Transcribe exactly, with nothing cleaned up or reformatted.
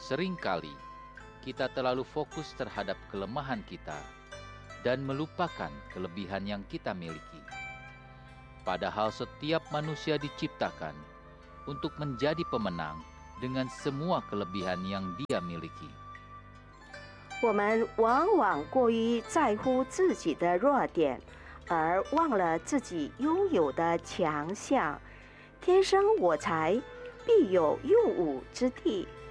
Seringkali kita terlalu fokus terhadap kelemahan kita dan melupakan kelebihan yang kita miliki. Padahal setiap manusia diciptakan untuk menjadi pemenang dengan semua kelebihan yang dia miliki. 我们往往过于在乎自己的弱点，而忘了自己拥有的强项。天生我材必有用武之地。